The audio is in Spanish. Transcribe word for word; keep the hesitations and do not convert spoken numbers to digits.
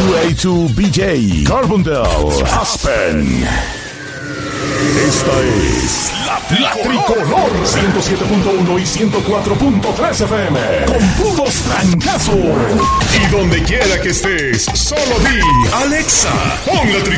A dos B J, Carbondale, Aspen. Esta es la, la Tricolor ciento siete punto uno y ciento cuatro punto tres F M con puros trancazos. Y donde quiera que estés, solo di Alexa, pon la Tricolor.